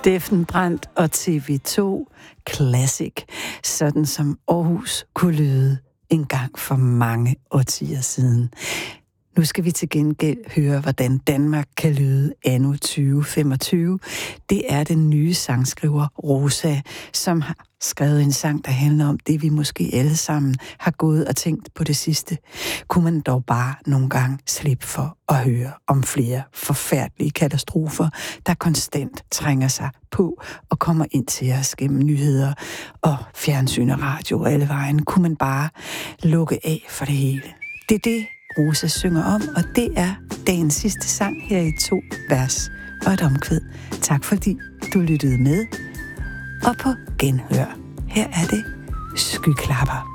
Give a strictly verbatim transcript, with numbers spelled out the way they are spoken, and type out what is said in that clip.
Steffen Brandt og T V to Classic, sådan som Aarhus kunne lyde en gang for mange årtier siden. Nu skal vi til gengæld høre, hvordan Danmark kan lyde anno tyve femogtyve. Det er den nye sangskriver Rosa, som har skrevet en sang, der handler om det, vi måske alle sammen har gået og tænkt på det sidste. Kunne man dog bare nogle gange slippe for at høre om flere forfærdelige katastrofer, der konstant trænger sig på og kommer ind til os gennem nyheder og fjernsyn og radio og alle vejen. Kunne man bare lukke af for det hele. Det er det, Rosa synger om, og det er dagens sidste sang her i to vers og et omkvæd. Tak fordi du lyttede med, og på genhør. Her er det Skyklapper.